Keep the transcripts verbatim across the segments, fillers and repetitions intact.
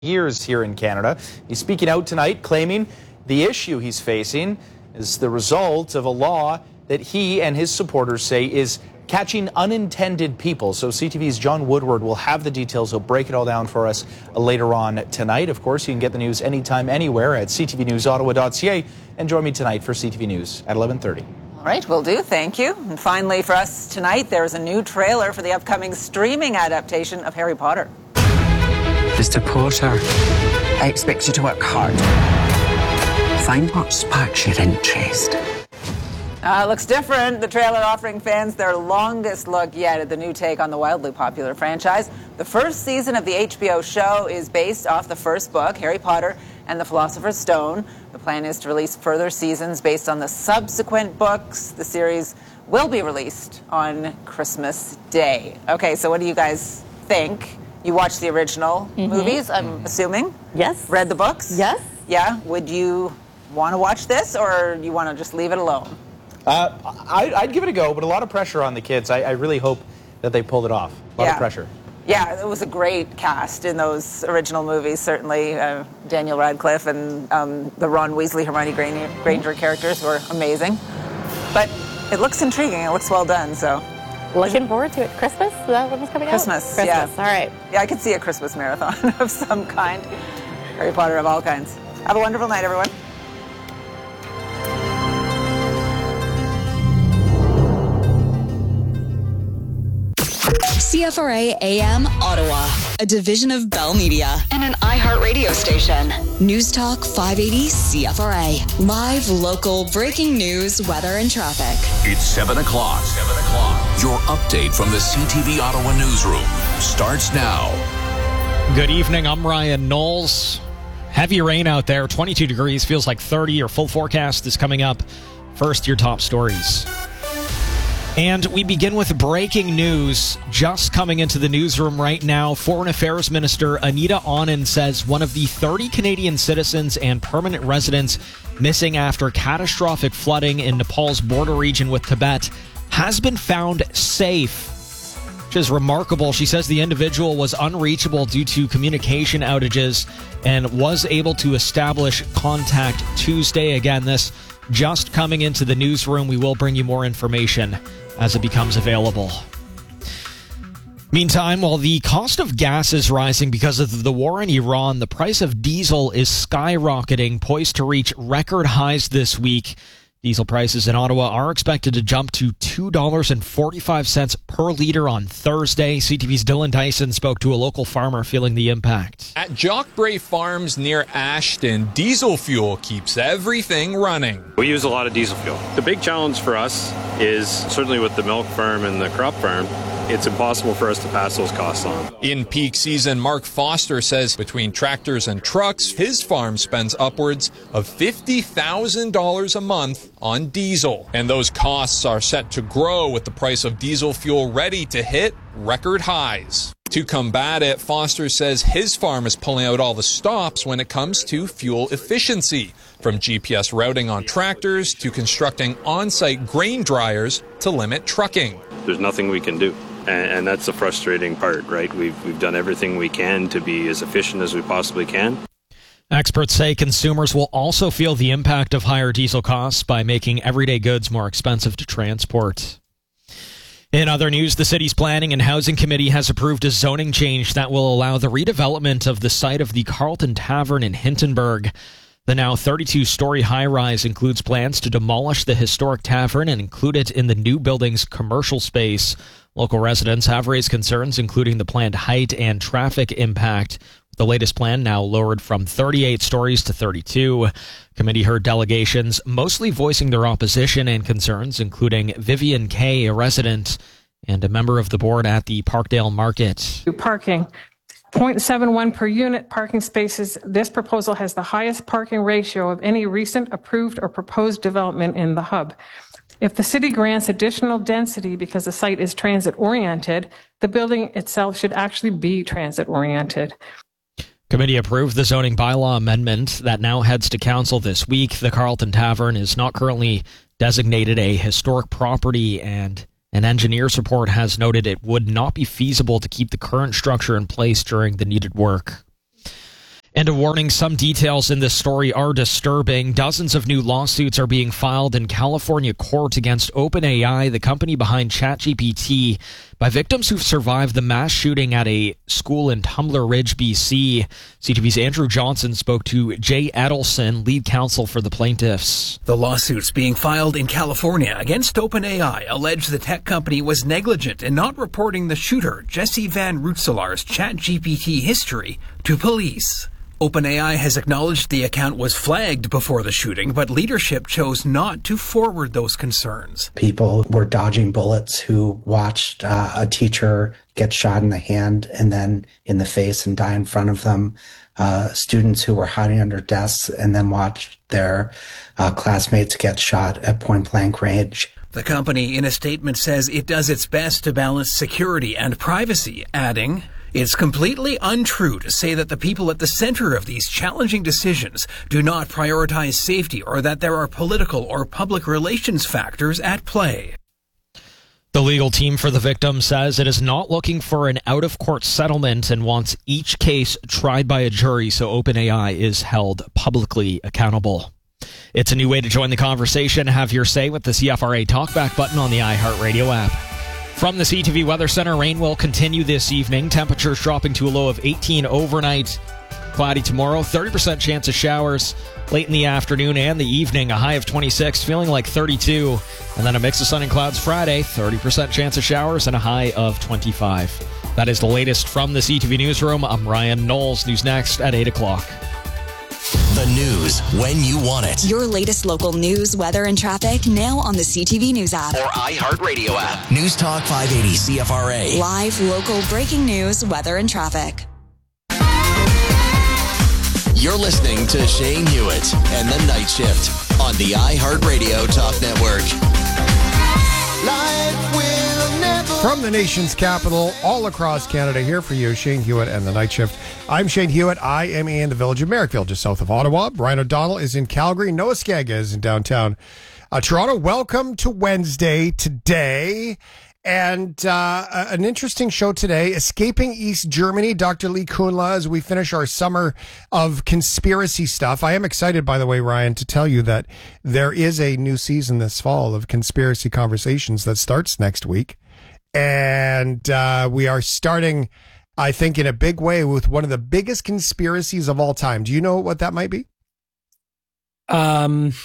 years here in Canada. He's speaking out tonight, claiming the issue he's facing is the result of a law that he and his supporters say is catching unintended people. So C T V's John Woodward will have the details. He'll break it all down for us later on tonight. Of course, you can get the news anytime, anywhere at c t v news ottawa dot c a. And join me tonight for C T V News at eleven thirty. All right, will do. Thank you. And finally, for us tonight, there is a new trailer for the upcoming streaming adaptation of Harry Potter. Mister Potter, I expect you to work hard. Find what sparks your interest. Uh, looks different. The trailer offering fans their longest look yet at the new take on the wildly popular franchise. The first season of the H B O show is based off the first book, Harry Potter and the Philosopher's Stone. The plan is to release further seasons based on the subsequent books. The series will be released on Christmas Day. Okay, so what do you guys think? You watched the original mm-hmm. movies, I'm mm-hmm. assuming? Yes. Read the books? Yes. Yeah. Would you want to watch this, or you want to just leave it alone? Uh, I, I'd give it a go, but a lot of pressure on the kids. I, I really hope that they pulled it off. A lot yeah. of pressure. Yeah, it was a great cast in those original movies, certainly. Uh, Daniel Radcliffe and um, the Ron Weasley, Hermione Granger, Granger characters were amazing. But it looks intriguing. It looks well done, so... Looking forward to it. Christmas? Is that when it's coming Christmas, out? Christmas, yeah. All right. Yeah, I could see a Christmas marathon of some kind. Harry Potter of all kinds. Have a wonderful night, everyone. C F R A A M Ottawa, a division of Bell Media and an iHeartRadio station. News Talk five eighty C F R A. Live, local, breaking news, weather, and traffic. It's seven o'clock. seven o'clock. Your update from the C T V Ottawa newsroom starts now. Good evening. I'm Ryan Knowles. Heavy rain out there. twenty-two degrees. Feels like thirty. Your full forecast is coming up. First, your top stories. And we begin with breaking news just coming into the newsroom right now. Foreign Affairs Minister Anita Anand says one of the thirty Canadian citizens and permanent residents missing after catastrophic flooding in Nepal's border region with Tibet has been found safe, which is remarkable. She says the individual was unreachable due to communication outages and was able to establish contact Tuesday. Again, this just coming into the newsroom. We will bring you more information as it becomes available. Meantime, while the cost of gas is rising because of the war in Iran, the price of diesel is skyrocketing, poised to reach record highs this week. Diesel prices in Ottawa are expected to jump to two dollars and forty-five cents per liter on Thursday. C T V's Dylan Dyson spoke to a local farmer feeling the impact. At Jock Bray Farms near Ashton, diesel fuel keeps everything running. We use a lot of diesel fuel. The big challenge for us is, certainly with the milk farm and the crop farm, it's impossible for us to pass those costs on. In peak season, Mark Foster says between tractors and trucks, his farm spends upwards of fifty thousand dollars a month on diesel. And those costs are set to grow with the price of diesel fuel ready to hit record highs. To combat it, Foster says his farm is pulling out all the stops when it comes to fuel efficiency, from G P S routing on tractors to constructing on-site grain dryers to limit trucking. There's nothing we can do. And, and that's the frustrating part, right? We've, we've done everything we can to be as efficient as we possibly can. Experts say consumers will also feel the impact of higher diesel costs by making everyday goods more expensive to transport. In other news, the city's Planning and Housing Committee has approved a zoning change that will allow the redevelopment of the site of the Carlton Tavern in Hintonburg. The now thirty-two story high-rise includes plans to demolish the historic tavern and include it in the new building's commercial space. Local residents have raised concerns, including the planned height and traffic impact. The latest plan now lowered from thirty-eight stories to thirty-two. Committee heard delegations mostly voicing their opposition and concerns, including Vivian Kay, a resident and a member of the board at the Parkdale Market. Parking. zero point seven one per unit parking spaces. This proposal has the highest parking ratio of any recent approved or proposed development in the hub. If the city grants additional density because the site is transit-oriented, the building itself should actually be transit-oriented. Committee approved the zoning bylaw amendment that now heads to council this week. The Carlton Tavern is not currently designated a historic property, and an engineer's report has noted it would not be feasible to keep the current structure in place during the needed work. And a warning, some details in this story are disturbing. Dozens of new lawsuits are being filed in California court against OpenAI, the company behind ChatGPT, by victims who've survived the mass shooting at a school in Tumbler Ridge, B C. C T V's Andrew Johnson spoke to Jay Edelson, lead counsel for the plaintiffs. The lawsuits being filed in California against OpenAI allege the tech company was negligent in not reporting the shooter, Jesse Van Roetselar's ChatGPT history, to police. OpenAI has acknowledged the account was flagged before the shooting, but leadership chose not to forward those concerns. People were dodging bullets who watched uh, a teacher get shot in the hand and then in the face and die in front of them. Uh, students who were hiding under desks and then watched their uh, classmates get shot at point blank range. The company, in a statement, says it does its best to balance security and privacy, adding, "It's completely untrue to say that the people at the center of these challenging decisions do not prioritize safety or that there are political or public relations factors at play." The legal team for the victim says it is not looking for an out-of-court settlement and wants each case tried by a jury so OpenAI is held publicly accountable. It's a new way to join the conversation. Have your say with the C F R A Talkback button on the iHeartRadio app. From the C T V Weather Center, rain will continue this evening. Temperatures dropping to a low of eighteen overnight. Cloudy tomorrow, thirty percent chance of showers late in the afternoon and the evening. A high of twenty-six, feeling like thirty-two. And then a mix of sun and clouds Friday, thirty percent chance of showers and a high of twenty-five. That is the latest from the C T V Newsroom. I'm Ryan Knowles. News next at eight o'clock. The news when you want it. Your latest local news, weather, and traffic now on the C T V News app. Or iHeartRadio app. News Talk five eighty C F R A. Live local breaking news, weather, and traffic. You're listening to Shane Hewitt and the Night Shift on the iHeartRadio Talk Network. Life will never... From the nation's capital, all across Canada, here for you, Shane Hewitt and the Night Shift. I'm Shane Hewitt. I am in the village of Merrickville, just south of Ottawa. Brian O'Donnell is in Calgary. Noah Skaga is in downtown uh, Toronto. Welcome to Wednesday today. And uh, an interesting show today, Escaping East Germany, Doctor Lee Kuhnla, as we finish our summer of conspiracy stuff. I am excited, by the way, Ryan, to tell you that there is a new season this fall of Conspiracy Conversations that starts next week. And uh, we are starting, I think, in a big way with one of the biggest conspiracies of all time. Do you know what that might be? Um,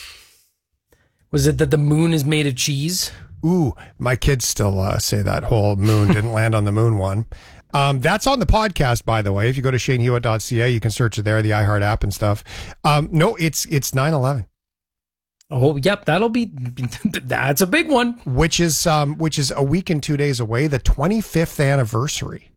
was it that the moon is made of cheese? Ooh, my kids still uh, say that whole moon didn't land on the moon one. Um, that's on the podcast, by the way. If you go to shane hewitt dot c a, you can search it there, the iHeart app and stuff. Um, no, it's it's nine eleven. Oh, yep, that'll be that's a big one. Which is um, which is a week and two days away, the twenty-fifth anniversary.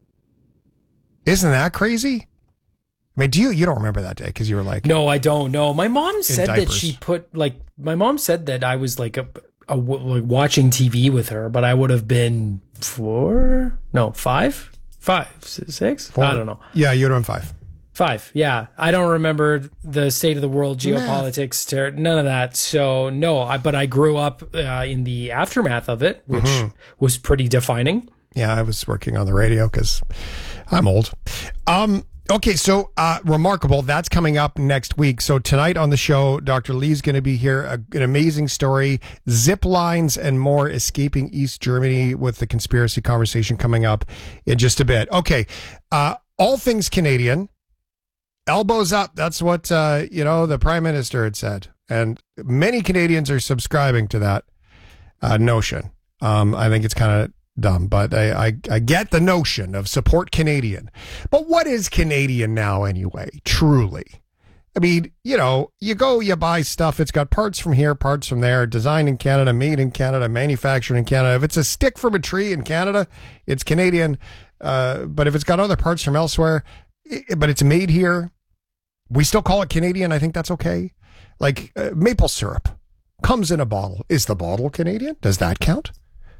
Isn't that crazy? I mean, do you you don't remember that day because you were like, no, I don't know. My mom said diapers. that she put like my mom said that I was like a. A, like watching T V with her, but I would have been four, no, five, five, six. Four. I don't know. Yeah, you'd have been five. Five. Yeah, I don't remember the state of the world, geopolitics, ter- none of that. So no, I, but I grew up uh, in the aftermath of it, which mm-hmm. was pretty defining. Yeah, I was working on the radio because I'm old. Um. Okay, so uh, remarkable. That's coming up next week. So tonight on the show, Doctor Lee's going to be here. A, an amazing story, zip lines and more, escaping East Germany with the conspiracy conversation coming up in just a bit. Okay, uh, all things Canadian, elbows up. That's what uh, you know the Prime Minister had said, and many Canadians are subscribing to that uh, notion. Um, I think it's kind of dumb, but I, I I get the notion of support Canadian. But what is Canadian now anyway, truly? I mean, you know, you go, you buy stuff, it's got parts from here, parts from there, designed in Canada, made in Canada, manufactured in Canada. If it's a stick from a tree in Canada, it's Canadian. Uh, but if it's got other parts from elsewhere, it, but it's made here, we still call it Canadian. I think that's okay. Like uh, maple syrup comes in a bottle. Is the bottle Canadian? Does that count?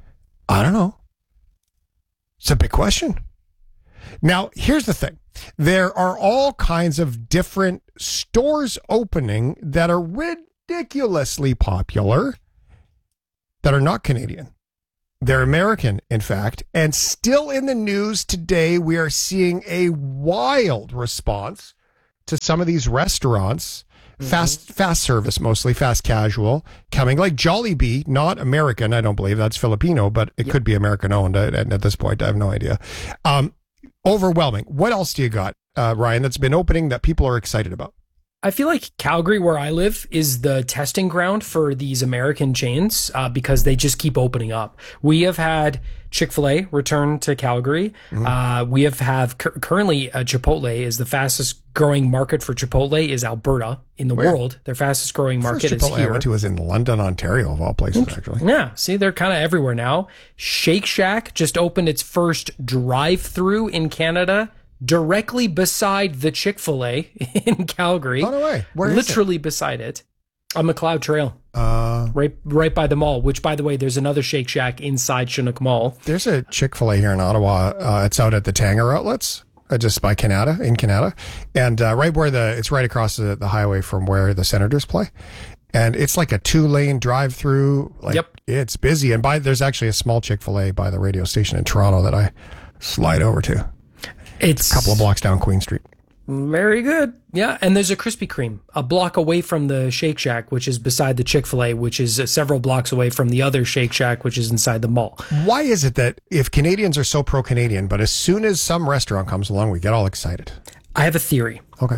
I don't know. It's a big question. Now, here's the thing. There are all kinds of different stores opening that are ridiculously popular that are not Canadian. They're American, in fact. And still in the news today, we are seeing a wild response to some of these restaurants, mm-hmm. fast fast service mostly, fast casual, coming like Jollibee, not American, I don't believe that's Filipino, but it yep. could be American owned at, at this point. I have no idea. Um, overwhelming. What else do you got, uh, Ryan, that's been opening that people are excited about? I feel like Calgary, where I live, is the testing ground for these American chains uh, because they just keep opening up. We have had Chick-fil-A return to Calgary. Mm-hmm. Uh, we have have cu- currently uh, Chipotle is the fastest growing market for Chipotle is Alberta in the Where? world. Their fastest growing market First is Chipotle here. I went to was in London, Ontario, of all places, actually. Yeah, see, they're kind of everywhere now. Shake Shack just opened its first drive-through in Canada, directly beside the Chick-fil-A in Calgary. Oh, no way. Where Literally is it? beside it. On McLeod Trail. Uh, right right by the mall, which, by the way, there's another Shake Shack inside Chinook Mall. There's a Chick-fil-A here in Ottawa. Uh, it's out at the Tanger Outlets, uh, just by Canada, in Canada. And uh, right where the, it's right across the, the highway from where the Senators play. And it's like a two-lane drive-through. Like, yep. It's busy. And by there's actually a small Chick-fil-A by the radio station in Toronto that I slide over to. It's a couple of blocks down Queen Street. Very good. Yeah. And there's a Krispy Kreme a block away from the Shake Shack, which is beside the Chick-fil-A, which is several blocks away from the other Shake Shack, which is inside the mall. Why is it that if Canadians are so pro-Canadian, but as soon as some restaurant comes along, we get all excited? I have a theory. Okay.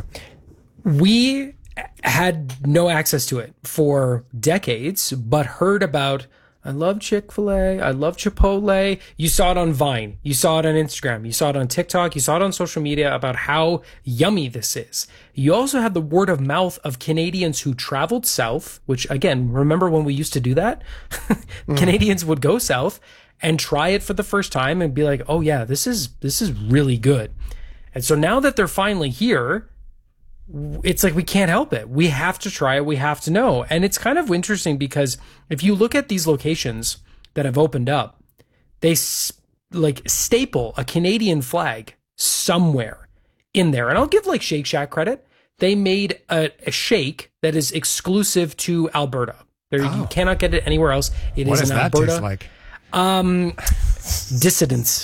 We had no access to it for decades, but heard about I love Chick-fil-A. I love Chipotle. You saw it on Vine. You saw it on Instagram. You saw it on TikTok. You saw it on social media about how yummy this is. You also had the word of mouth of Canadians who traveled south, which again, remember when we used to do that? mm. Canadians would go south and try it for the first time and be like, oh yeah, this is, this is really good. And so now that they're finally here, it's like we can't help it. We have to try it. We have to know. And it's kind of interesting because if you look at these locations that have opened up, they like staple a Canadian flag somewhere in there. And I'll give like Shake Shack credit. They made a, a shake that is exclusive to Alberta. There, oh. You cannot get it anywhere else. It what is does in that Alberta. Taste like? Um, dissidents.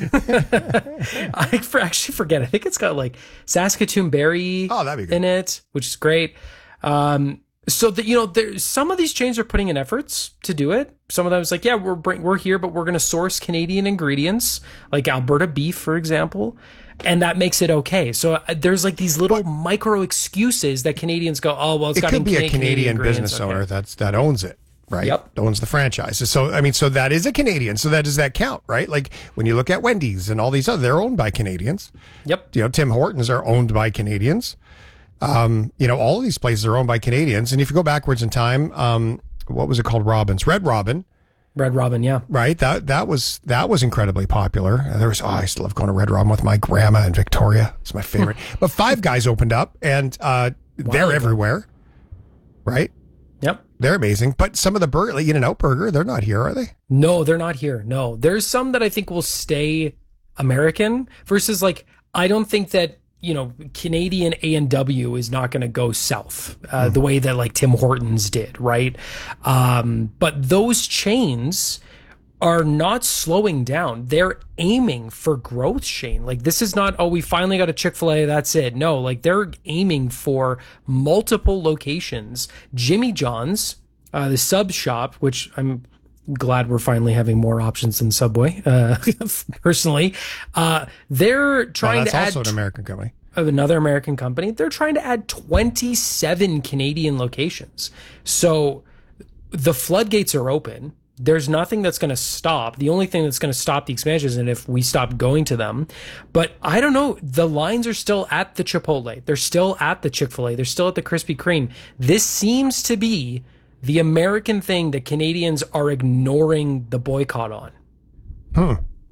I for, actually forget. I think it's got like Saskatoon berry oh, that'd be good. in it, which is great. Um, so that you know, there some of these chains are putting in efforts to do it. Some of them is like, yeah, we're bring, we're here, but we're going to source Canadian ingredients, like Alberta beef, for example, and that makes it okay. So uh, there's like these little but, micro excuses that Canadians go, oh well, it's it got could be Canadian a Canadian business okay. owner that's that owns it. Right. Yep. Owns the franchise. So, I mean, so that is a Canadian. So that does that count, right? Like when you look at Wendy's and all these other, they're owned by Canadians. Yep. You know, Tim Hortons are owned by Canadians. Um, you know, all of these places are owned by Canadians. And if you go backwards in time, um, what was it called? Robin's Red Robin. Red Robin. Yeah. Right. That, that was, that was incredibly popular. There was, oh, I used to love going to Red Robin with my grandma in Victoria. It's my favorite. But Five Guys opened up and, uh, wow. they're everywhere. Right. Yep. They're amazing. But some of the burger, like In-N-Out Burger, they're not here, are they? No, they're not here. No, there's some that I think will stay American versus like, I don't think that, you know, Canadian A and W is not going to go south uh, mm. the way that like Tim Hortons did. Right. Um, but those chains are not slowing down. They're aiming for growth, Shane. Like this is not, oh, we finally got a Chick-fil-A, that's it. No, like they're aiming for multiple locations. Jimmy John's, uh, the sub shop, which I'm glad we're finally having more options than Subway, uh, personally. Uh, they're trying oh, that's to add... also an American company. Another American company. They're trying to add twenty-seven Canadian locations. So the floodgates are open. There's nothing that's going to stop. The only thing that's going to stop the expansion is if we stop going to them. But I don't know. The lines are still at the Chipotle. They're still at the Chick-fil-A. They're still at the Krispy Kreme. This seems to be the American thing that Canadians are ignoring the boycott on. Hmm.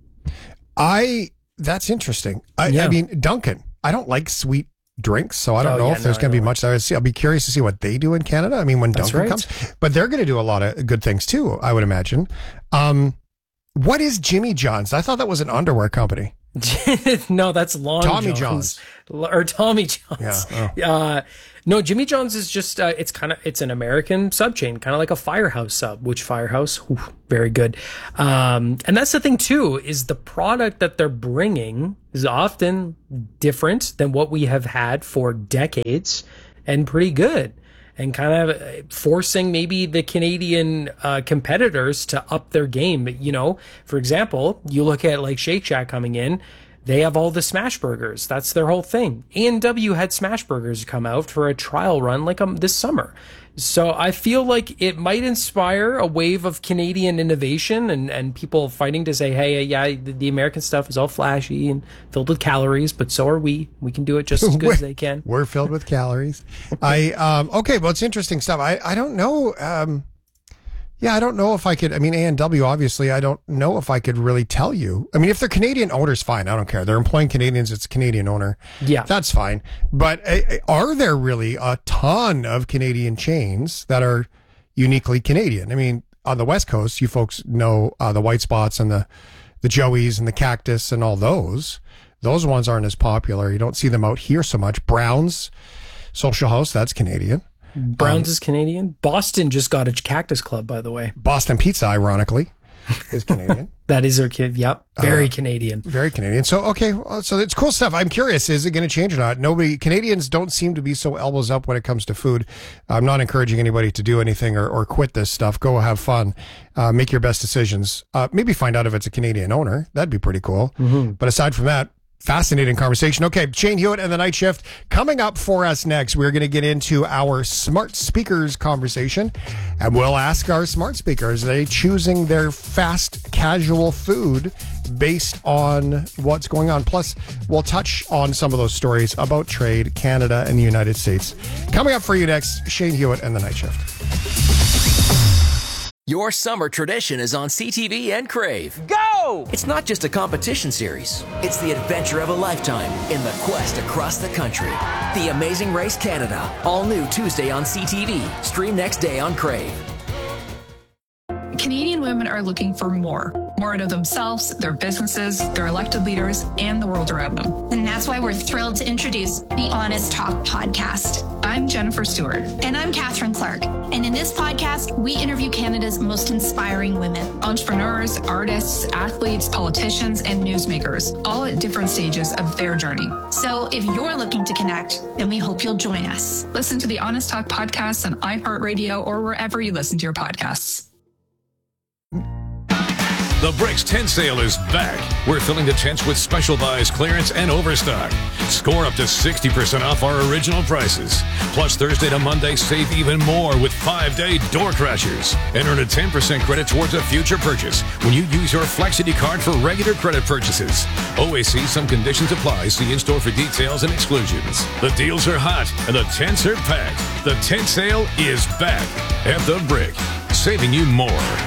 I, that's interesting. I, yeah. I mean, Dunkin', I don't like sweet drinks, so I don't oh, know yeah, if there's no, going to be much there. I'll be curious to see what they do in Canada. I mean, when Dunkin' right. comes, but they're going to do a lot of good things too, I would imagine. Um, what is Jimmy John's? I thought that was an underwear company. No, that's Long Tommy John's. Or Tommy John's. Yeah. Oh. Uh, no, Jimmy John's is just, uh, it's kind of, it's an American sub chain, kind of like a Firehouse sub, which Firehouse, whew, very good. Um, and that's the thing too, is the product that they're bringing is often different than what we have had for decades and pretty good. And kind of forcing maybe the Canadian uh, competitors to up their game. You know, for example, you look at like Shake Shack coming in, they have all the smash burgers. That's their whole thing. A and W had smash burgers come out for a trial run like um, this summer. So I feel like it might inspire a wave of Canadian innovation and, and people fighting to say, hey, yeah, the, the American stuff is all flashy and filled with calories, but so are we. We can do it just as good as they can. We're filled with calories. I um, okay, well, it's interesting stuff. I, I don't know. Um, yeah, I don't know if I could. I mean, A and W, obviously, I don't know if I could really tell you. I mean, if they're Canadian owners, fine. I don't care. They're employing Canadians. It's a Canadian owner. Yeah. That's fine. But uh, are there really a ton of Canadian chains that are uniquely Canadian? I mean, on the West Coast, you folks know uh, the White Spots and the, the Joey's and the Cactus and all those. Those ones aren't as popular. You don't see them out here so much. Brown's Social House, that's Canadian. Brown's um, is Canadian. Boston just got a Cactus Club, by the way. Boston Pizza, ironically, is Canadian. That is their kid. Yep. Very Uh, Canadian. Very Canadian. So, okay. well, So it's cool stuff. I'm curious, is it going to change or not? Nobody, Canadians don't seem to be so elbows up when it comes to food. I'm not encouraging anybody to do anything or, or quit this stuff. Go have fun. Uh, make your best decisions. Uh, maybe find out if it's a Canadian owner. That'd be pretty cool. Mm-hmm. But aside from that, fascinating conversation. Okay, Shane Hewitt and the Night Shift coming up for us next. We're going to get into our smart speakers conversation, and we'll ask our smart speakers, are they choosing their fast casual food based on what's going on? Plus, we'll touch on some of those stories about trade, Canada and the United States. Coming up for you next, Shane Hewitt and the Night Shift. Your summer tradition is on C T V and Crave. Go! It's not just a competition series. It's the adventure of a lifetime in the quest across the country. The Amazing Race Canada. All new Tuesday on C T V. Stream next day on Crave. Canadian women are looking for more. More out of themselves, their businesses, their elected leaders, and the world around them. And that's why we're thrilled to introduce the Honest Talk podcast. I'm Jennifer Stewart. And I'm Catherine Clark. And in this podcast, we interview Canada's most inspiring women. Entrepreneurs, artists, athletes, politicians, and newsmakers, all at different stages of their journey. So if you're looking to connect, then we hope you'll join us. Listen to the Honest Talk podcast on iHeartRadio or wherever you listen to your podcasts. The Bricks tent sale is back. We're filling the tents with special buys, clearance, and overstock. Score up to sixty percent off our original prices. Plus, Thursday to Monday, save even more with five-day door crashers. And earn a ten percent credit towards a future purchase when you use your Flexity card for regular credit purchases. Always see some conditions apply. See in-store for details and exclusions. The deals are hot, and the tents are packed. The tent sale is back at The Brick, saving you more.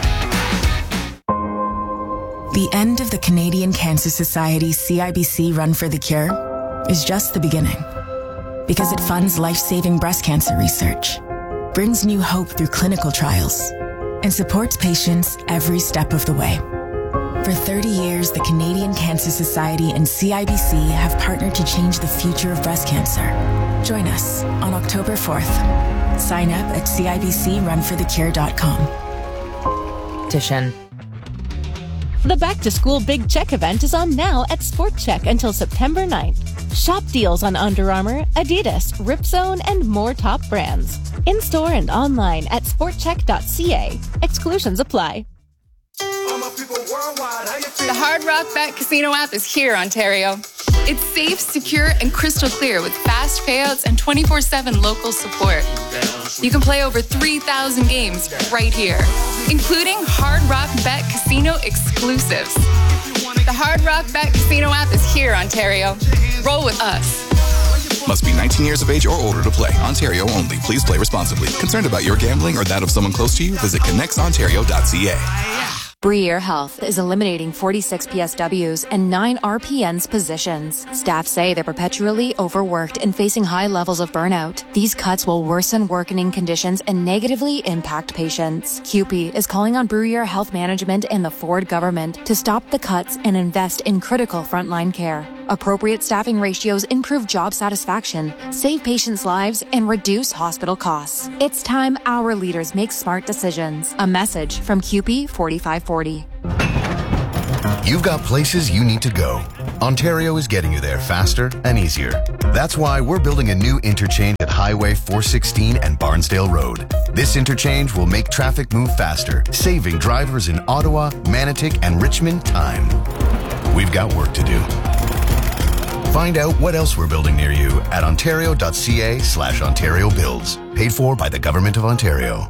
The end of the Canadian Cancer Society C I B C Run for the Cure is just the beginning. Because it funds life-saving breast cancer research, brings new hope through clinical trials, and supports patients every step of the way. For thirty years, the Canadian Cancer Society and C I B C have partnered to change the future of breast cancer. Join us on October fourth. Sign up at C I B C run for the cure dot com. Petition. The Back to School Big Check event is on now at Sport Check until September ninth. Shop deals on Under Armour, Adidas, Ripzone, and more top brands. In-store and online at sport check dot c a. Exclusions apply. The Hard Rock Bet Casino app is here, Ontario. It's safe, secure, and crystal clear with fast payouts and twenty-four seven local support. You can play over three thousand games right here, including Hard Rock Bet Casino exclusives. The Hard Rock Bet Casino app is here, Ontario. Roll with us. Must be nineteen years of age or older to play. Ontario only. Please play responsibly. Concerned about your gambling or that of someone close to you? Visit connects ontario dot c a. Bruyere Health is eliminating forty-six P S Ws and nine R P Ns positions. Staff say they're perpetually overworked and facing high levels of burnout. These cuts will worsen working conditions and negatively impact patients. C U P E is calling on Bruyere Health Management and the Ford government to stop the cuts and invest in critical frontline care. Appropriate staffing ratios improve job satisfaction, save patients' lives, and reduce hospital costs. It's time our leaders make smart decisions. A message from C U P E forty-five forty. You've got places you need to go. Ontario is getting you there faster and easier. That's why we're building a new interchange at Highway four sixteen and Barnsdale Road. This interchange will make traffic move faster, saving drivers in Ottawa, Manotick, and Richmond time. We've got work to do. Find out what else we're building near you at ontario.ca slash Ontario Builds. Paid for by the Government of Ontario.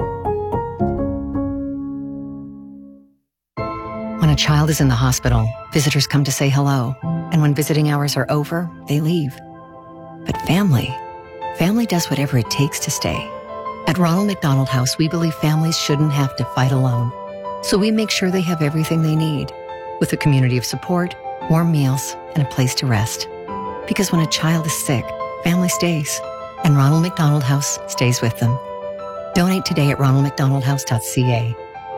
When a child is in the hospital, visitors come to say hello. And when visiting hours are over, they leave. But family, family does whatever it takes to stay. At Ronald McDonald House, we believe families shouldn't have to fight alone. So we make sure they have everything they need, with a community of support, warm meals, and a place to rest. Because when a child is sick, family stays, and Ronald McDonald House stays with them. Donate today at ronald mcdonald house dot c a.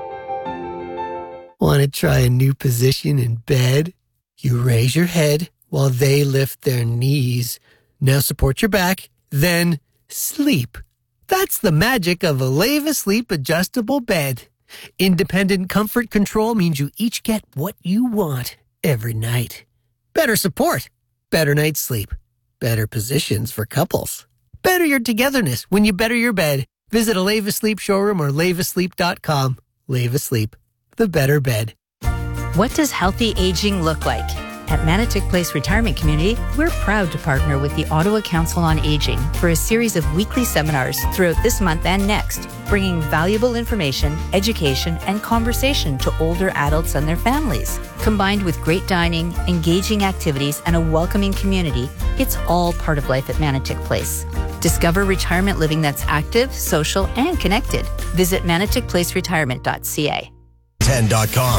Want to try a new position in bed? You raise your head while they lift their knees. Now support your back, then sleep. That's the magic of a Leva Sleep adjustable bed. Independent comfort control means you each get what you want every night. Better support, better night's sleep, better positions for couples. Better your togetherness when you better your bed. Visit a Leva Sleep showroom or leva sleep dot com. Leva Sleep, the better bed. What does healthy aging look like? At Manotick Place Retirement Community, we're proud to partner with the Ottawa Council on Aging for a series of weekly seminars throughout this month and next, bringing valuable information, education, and conversation to older adults and their families. Combined with great dining, engaging activities, and a welcoming community, it's all part of life at Manotick Place. Discover retirement living that's active, social, and connected. Visit manotick place retirement dot c a. ten dot com.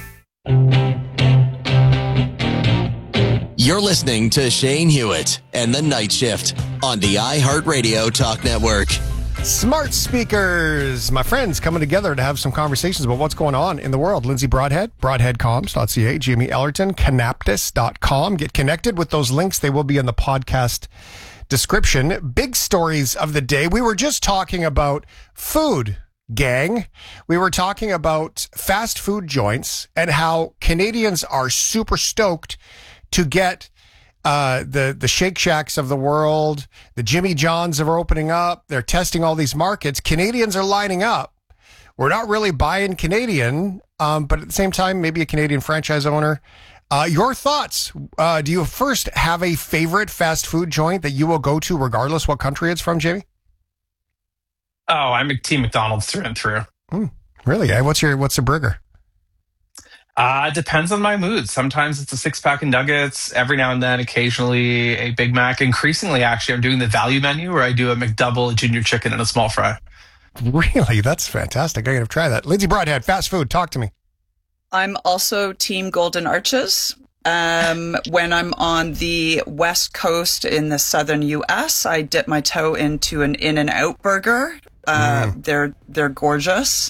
You're listening to Shane Hewitt and the Night Shift on the iHeartRadio Talk Network. Smart speakers, my friends, coming together to have some conversations about what's going on in the world. Lindsay Broadhead, broadhead comms dot c a, Jamie Ellerton, canaptis dot com. Get connected with those links. They will be in the podcast description. Big stories of the day. We were just talking about food, gang. We were talking about fast food joints and how Canadians are super stoked to get uh, the the Shake Shacks of the world. The Jimmy Johns are opening up. They're testing all these markets. Canadians are lining up. We're not really buying Canadian, um, but at the same time, maybe a Canadian franchise owner. Uh, your thoughts? Uh, do you first have a favorite fast food joint that you will go to regardless what country it's from, Jamie? Oh, I'm a Team McDonald's through and through. Mm, really? Eh? What's your what's the burger? Uh, it depends on my mood. Sometimes it's a six pack of nuggets. Every now and then, occasionally a Big Mac. Increasingly, actually, I'm doing the value menu where I do a McDouble, a junior chicken, and a small fry. Really? That's fantastic. I got to try that. Lindsay Broadhead, fast food. Talk to me. I'm also Team Golden Arches. Um, when I'm on the West Coast in the southern U S, I dip my toe into an In-N-Out burger. Uh, mm. They're they're gorgeous.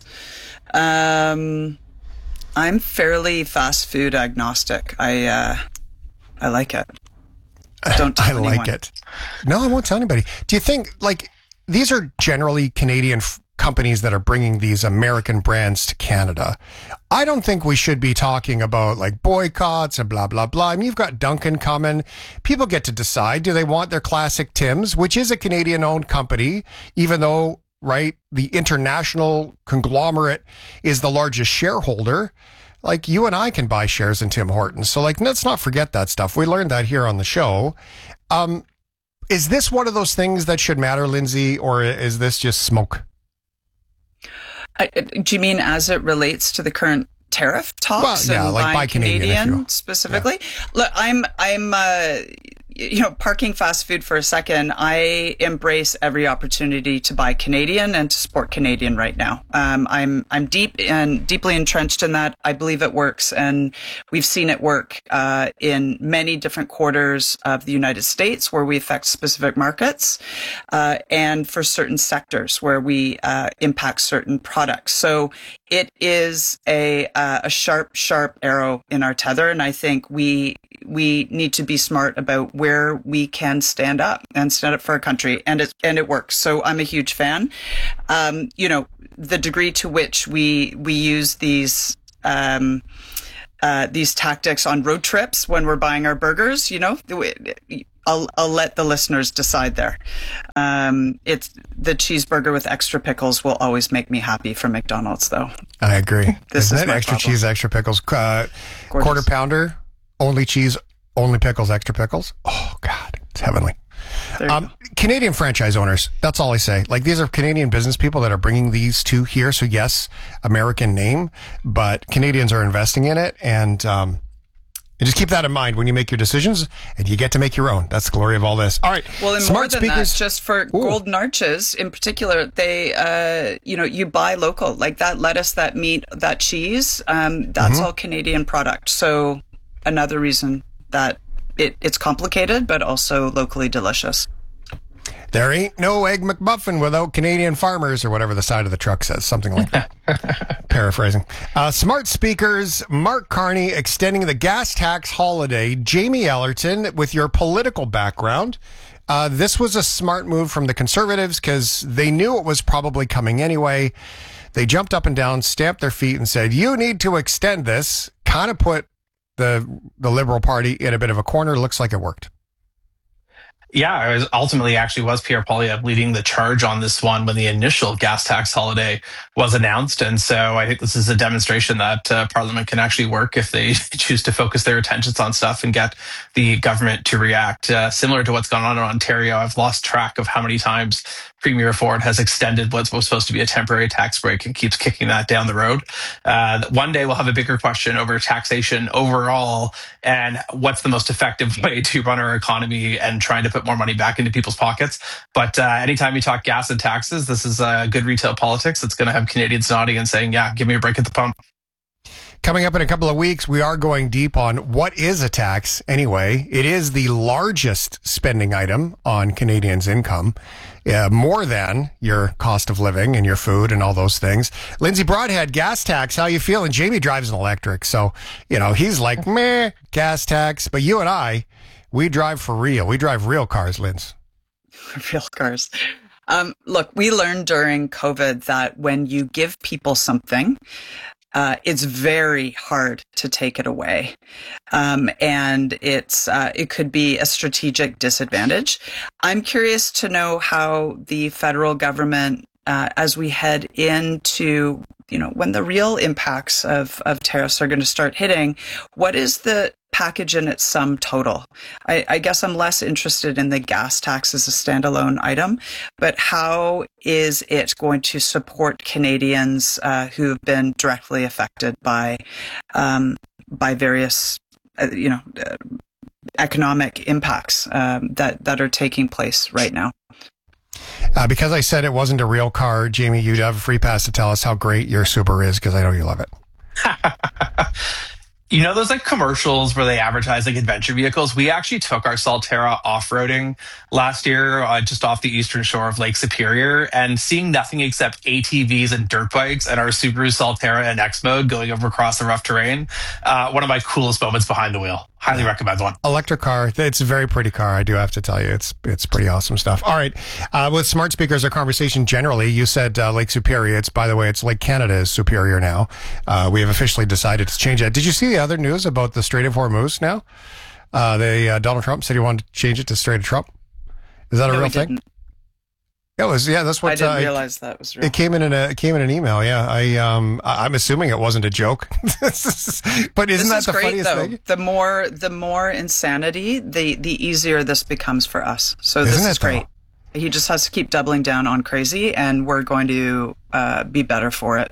Um, I'm fairly fast food agnostic. I uh, I like it. Don't tell I anyone. like it. No, I won't tell anybody. Do you think, like, these are generally Canadian f- companies that are bringing these American brands to Canada? I don't think we should be talking about, like, boycotts and blah, blah, blah. I mean, you've got Dunkin' coming. People get to decide, do they want their classic Tim's, which is a Canadian-owned company, even though, right, the international conglomerate is the largest shareholder. Like, you and I can buy shares in Tim Hortons. So, like, let's not forget that stuff. We learned that here on the show. Um, is this one of those things that should matter, Lindsay, or is this just smoke? I, do you mean as it relates to the current tariff talks? Well, yeah, and like buy Canadian, Canadian specifically. Yeah. Look, I'm I'm uh, you know, parking fast food for a second, I embrace every opportunity to buy Canadian and to support Canadian right now. Um, I'm I'm deep and deeply entrenched in that. I believe it works, and we've seen it work uh, in many different quarters of the United States where we affect specific markets, uh, and for certain sectors where we uh, impact certain products. So it is a uh, a sharp, sharp arrow in our tether, and I think we we need to be smart about where we can stand up and stand up for our country, and it and it works. So I'm a huge fan. Um, you know, the degree to which we we use these um, uh, these tactics on road trips when we're buying our burgers, you know, I'll I'll let the listeners decide there. Um, it's the cheeseburger with extra pickles will always make me happy from McDonald's, though. I agree. This Isn't is that my extra problem. cheese, extra pickles? Uh, quarter pounder, only cheese, only pickles, extra pickles. Oh God, it's heavenly. Um, Canadian franchise owners. That's all I say. Like, these are Canadian business people that are bringing these to here. So yes, American name, but Canadians are investing in it, and um, and just keep that in mind when you make your decisions, and you get to make your own. That's the glory of all this. All right. Well, and Smart more than speakers. that, just for Ooh. Golden Arches in particular, they, uh, you know, you buy local, like that lettuce, that meat, that cheese. Um, that's Mhm. all Canadian product. So another reason that it, it's complicated, but also locally delicious. There ain't no Egg McMuffin without Canadian farmers, or whatever the side of the truck says, something like that. Paraphrasing. Uh, smart speakers, Mark Carney extending the gas tax holiday. Jamie Ellerton, with your political background, uh, this was a smart move from the Conservatives because they knew it was probably coming anyway. They jumped up and down, stamped their feet, and said, you need to extend this. Kind of put the the Liberal Party in a bit of a corner. Looks like it worked. Yeah, it was ultimately actually was Pierre Poilievre leading the charge on this one when the initial gas tax holiday was announced. And so I think this is a demonstration that uh, Parliament can actually work if they choose to focus their attentions on stuff and get the government to react. Uh, similar to what's gone on in Ontario, I've lost track of how many times Premier Ford has extended what was supposed to be a temporary tax break and keeps kicking that down the road. Uh, one day we'll have a bigger question over taxation overall and what's the most effective way to run our economy and trying to put more money back into people's pockets. But uh, anytime you talk gas and taxes, this is uh, good retail politics. It's going to have Canadians nodding and saying, yeah, give me a break at the pump. Coming up in a couple of weeks, we are going deep on what is a tax anyway. It is the largest spending item on Canadians' income, uh, more than your cost of living and your food and all those things. Lindsay Broadhead, gas tax, how you feeling? Jamie drives an electric, so, you know, he's like, meh, gas tax. But you and I, we drive for real. We drive real cars, Linz. Real cars. Um, look, we learned during COVID that when you give people something, Uh, it's very hard to take it away. Um, and it's, uh, it could be a strategic disadvantage. I'm curious to know how the federal government, uh, as we head into, you know, when the real impacts of, of tariffs are going to start hitting, what is the package in its sum total? I, I guess I'm less interested in the gas tax as a standalone item, but how is it going to support Canadians uh, who have been directly affected by um, by various, uh, you know, uh, economic impacts um, that that are taking place right now? Uh, because I said it wasn't a real car, Jamie, you'd have a free pass to tell us how great your Subaru is, because I know you love it. You know, those like commercials where they advertise like adventure vehicles? We actually took our Solterra off-roading last year, uh, just off the eastern shore of Lake Superior, and seeing nothing except A T Vs and dirt bikes and our Subaru Solterra in X mode going over across the rough terrain. Uh, one of my coolest moments behind the wheel. Highly recommend one. Electric car. It's a very pretty car. I do have to tell you, it's it's pretty awesome stuff. All right. Uh, with smart speakers, our conversation generally, you said uh, Lake Superior. It's, by the way, it's Lake Canada is Superior now. Uh, we have officially decided to change that. Did you see the other news about the Strait of Hormuz now? Uh, they, uh, Donald Trump said he wanted to change it to Strait of Trump. Is that a No, real he thing? didn't. It was, yeah, that's what I didn't uh, realize that was real. It came in, in a, it came in an email. Yeah. I, um, I- I'm assuming it wasn't a joke, but isn't this that is the great, funniest though. thing? The more, the more insanity, the the easier this becomes for us. So this Isn't is it, though? great. He just has to keep doubling down on crazy, and we're going to uh, be better for it.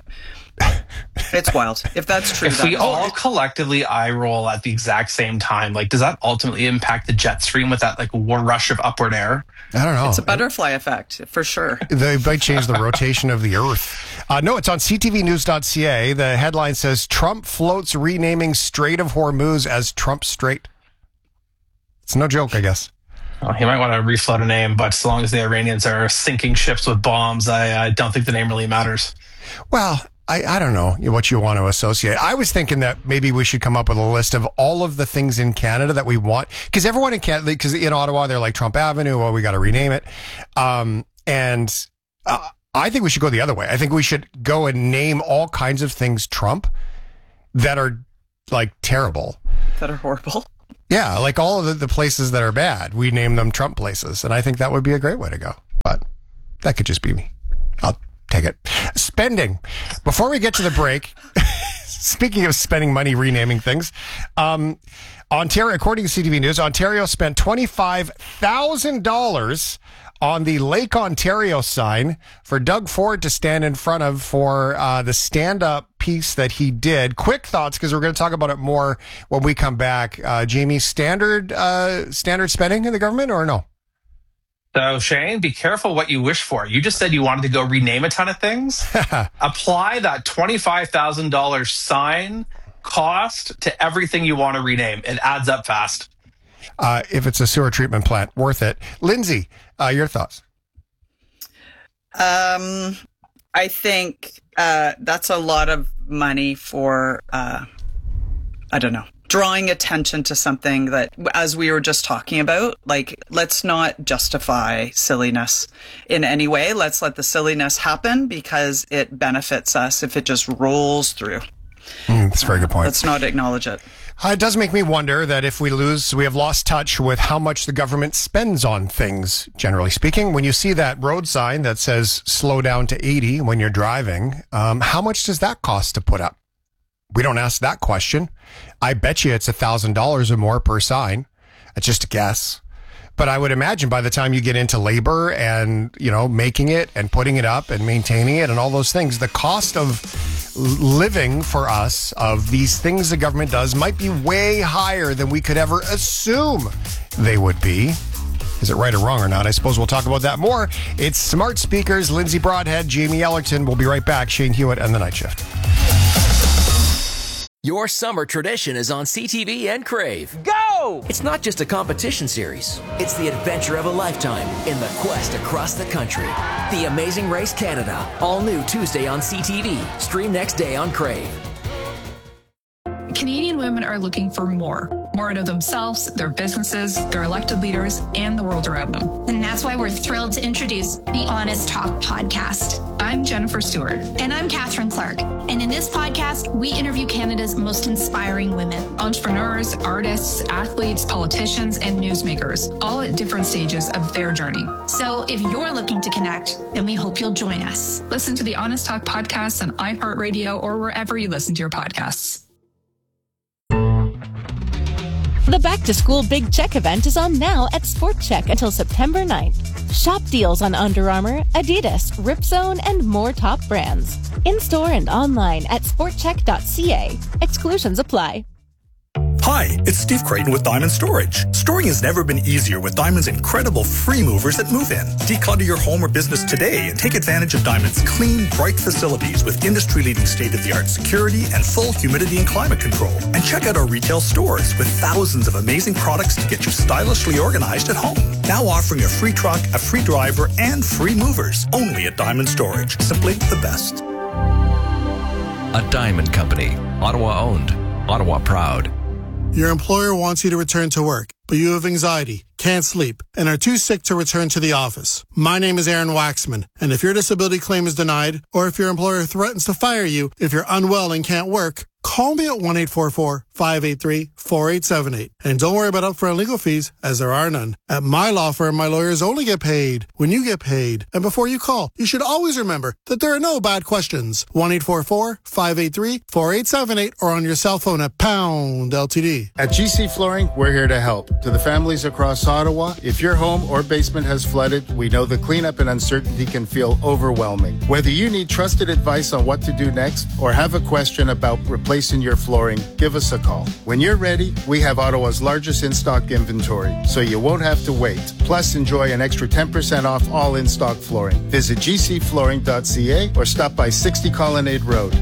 It's wild. If that's true, if that we is all wild. collectively eye roll at the exact same time, like, does that ultimately impact the jet stream with that like war rush of upward air? I don't know. It's a butterfly effect for sure. They might change the rotation of the Earth. Uh, no, it's on c t v news dot c a. The headline says Trump floats renaming Strait of Hormuz as Trump Strait. It's no joke, I guess. Well, he might want to refloat a name, but as long as the Iranians are sinking ships with bombs, I, I don't think the name really matters. Well, I, I don't know what you want to associate. I was thinking that maybe we should come up with a list of all of the things in Canada that we want. Because everyone in Canada, because in Ottawa, they're like Trump Avenue. Well, we got to rename it. Um, and uh, I think we should go the other way. I think we should go and name all kinds of things Trump that are like terrible. That are horrible. Yeah, like all of the, the places that are bad, we name them Trump places. And I think that would be a great way to go. But that could just be me. I'll take it. Spending. Before we get to the break, speaking of spending money renaming things, um, Ontario, according to C T V News, Ontario spent twenty-five thousand dollars on the Lake Ontario sign for Doug Ford to stand in front of for uh, the stand-up piece that he did. Quick thoughts, because we're going to talk about it more when we come back. Uh, Jamie, standard uh, standard spending in the government or no? So, Shane, be careful what you wish for. You just said you wanted to go rename a ton of things. Apply that twenty-five thousand dollars sign cost to everything you want to rename. It adds up fast. Uh, if it's a sewer treatment plant, worth it. Lindsay, uh, your thoughts? Um, I think uh, that's a lot of money for, uh, I don't know, drawing attention to something that, as we were just talking about, like, let's not justify silliness in any way. Let's let the silliness happen because it benefits us if it just rolls through. Mm, that's a very good point. Let's not acknowledge it. Uh, it does make me wonder that if we lose, we have lost touch with how much the government spends on things, generally speaking. When you see that road sign that says slow down to eighty when you're driving, um, how much does that cost to put up? We don't ask that question. I bet you it's one thousand dollars or more per sign. It's just a guess. But I would imagine by the time you get into labor and, you know, making it and putting it up and maintaining it and all those things, the cost of living for us of these things the government does might be way higher than we could ever assume they would be. Is it right or wrong or not? I suppose we'll talk about that more. It's Smart Speakers, Lindsay Broadhead, Jamie Ellerton. We'll be right back. Shane Hewitt and the Night Shift. Your summer tradition is on C T V and Crave. Go! It's not just a competition series. It's the adventure of a lifetime in the quest across the country. The Amazing Race Canada. All new Tuesday on C T V. Stream next day on Crave. Canadian women are looking for more. More out of themselves, their businesses, their elected leaders, and the world around them. And that's why we're thrilled to introduce the Honest Talk podcast. I'm Jennifer Stewart. And I'm Catherine Clark. And in this podcast, we interview Canada's most inspiring women. Entrepreneurs, artists, athletes, politicians, and newsmakers, all at different stages of their journey. So if you're looking to connect, then we hope you'll join us. Listen to the Honest Talk podcast on iHeartRadio or wherever you listen to your podcasts. The Back to School Big Check event is on now at Sport Check until September ninth. Shop deals on Under Armour, Adidas, Ripzone, and more top brands. In-store and online at sport check dot c a. Exclusions apply. Hi, it's Steve Creighton with Diamond Storage. Storing has never been easier with Diamond's incredible free movers that move in. Declutter your home or business today and take advantage of Diamond's clean, bright facilities with industry-leading state-of-the-art security and full humidity and climate control. And check out our retail stores with thousands of amazing products to get you stylishly organized at home. Now offering a free truck, a free driver, and free movers. Only at Diamond Storage. Simply the best. A Diamond Company. Ottawa owned. Ottawa proud. Your employer wants you to return to work, but you have anxiety, can't sleep, and are too sick to return to the office. My name is Aaron Waxman, and if your disability claim is denied, or if your employer threatens to fire you if you're unwell and can't work, call me at one eight four four, five eight three, four eight seven eight. And don't worry about upfront legal fees, as there are none. At my law firm, my lawyers only get paid when you get paid. And before you call, you should always remember that there are no bad questions. one eight four four, five eight three, four eight seven eight or on your cell phone at pound L T D. At G C Flooring, we're here to help. To the families across Ottawa, if your home or basement has flooded, we know the cleanup and uncertainty can feel overwhelming. Whether you need trusted advice on what to do next or have a question about replacing your flooring, give us a call. When you're ready, we have Ottawa's largest in-stock inventory, so you won't have to wait. Plus, enjoy an extra ten percent off all in-stock flooring. Visit g c flooring dot c a or stop by sixty Colonnade Road.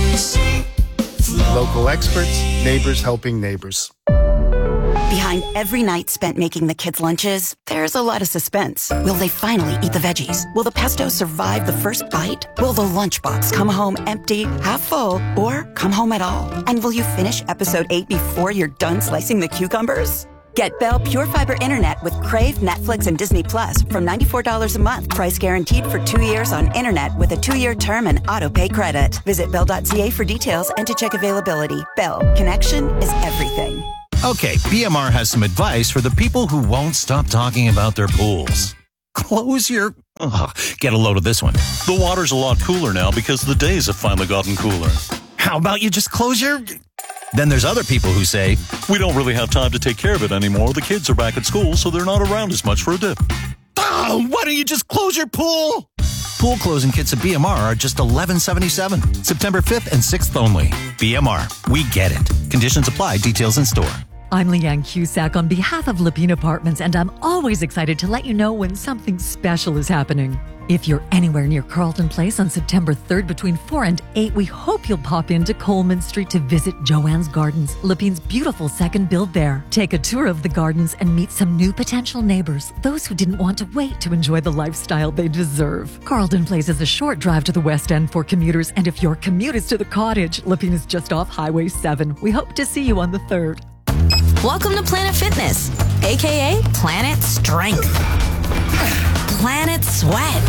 Local experts, neighbors helping neighbors. Behind every night spent making the kids' lunches, there's a lot of suspense. Will they finally eat the veggies? Will the pesto survive the first bite? Will the lunchbox come home empty, half full, or come home at all? And will you finish episode eight before you're done slicing the cucumbers? Get Bell Pure Fiber Internet with Crave, Netflix, and Disney Plus from ninety-four dollars a month. Price guaranteed for two years on internet with a two-year term and auto-pay credit. Visit bell dot c a for details and to check availability. Bell, connection is everything. Okay, B M R has some advice for the people who won't stop talking about their pools. Close your... Ugh, get a load of this one. The water's a lot cooler now because the days have finally gotten cooler. How about you just close your... Then there's other people who say, we don't really have time to take care of it anymore. The kids are back at school, so they're not around as much for a dip. Oh, why don't you just close your pool? Pool closing kits at B M R are just eleven seventy-seven. September fifth and sixth only. B M R, we get it. Conditions apply. Details in store. I'm Leanne Cusack on behalf of Lapine Apartments, and I'm always excited to let you know when something special is happening. If you're anywhere near Carlton Place on September third between four and eight, we hope you'll pop into Coleman Street to visit Joanne's Gardens, Lapine's beautiful second build there. Take a tour of the gardens and meet some new potential neighbors, those who didn't want to wait to enjoy the lifestyle they deserve. Carlton Place is a short drive to the West End for commuters, and if your commute is to the cottage, Lapine is just off Highway seven. We hope to see you on the third. Welcome to Planet Fitness, aka Planet Strength, Planet Sweat,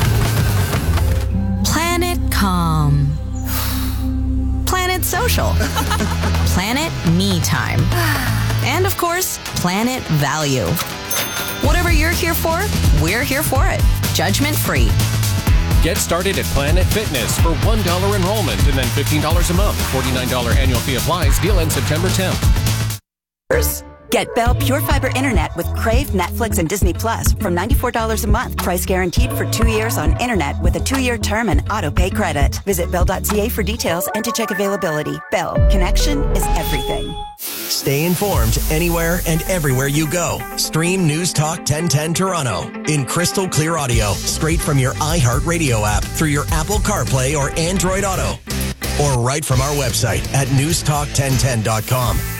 Planet Calm, Planet Social, Planet Me Time, and of course, Planet Value. Whatever you're here for, we're here for it. Judgment free. Get started at Planet Fitness for one dollar enrollment and then fifteen dollars a month. forty-nine dollars annual fee applies. Deal ends September tenth. Get Bell Pure Fiber Internet with Crave, Netflix, and Disney Plus from ninety-four dollars a month. Price guaranteed for two years on internet with a two-year term and auto-pay credit. Visit bell dot c a for details and to check availability. Bell, connection is everything. Stay informed anywhere and everywhere you go. Stream News Talk ten ten Toronto in crystal clear audio straight from your iHeartRadio app through your Apple CarPlay or Android Auto, or right from our website at news talk ten ten dot com.